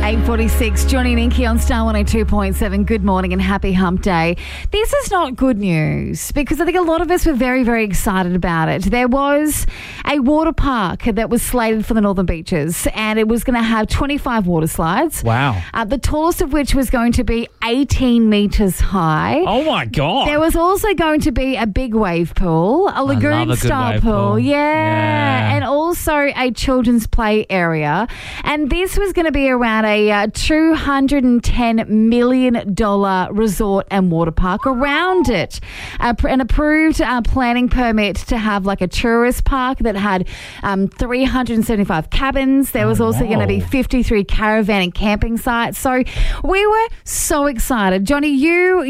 8:46, Johnny and Inky on Star 102.7. Good morning and happy hump day. This is not good news because I think a lot of us were very, very excited about it. There was a water park that was slated for the Northern Beaches and it was going to have 25 water slides. Wow. The tallest of which was going to be 18 metres high. Oh, my God. There was also going to be a big wave pool, a lagoon-style pool. Yeah. And also a children's play area. And this was going to be around a $210 million resort and water park around it. An approved planning permit to have like a tourist park that had 375 cabins. There was also going to be 53 caravan and camping sites. So we were so excited. Johnny, you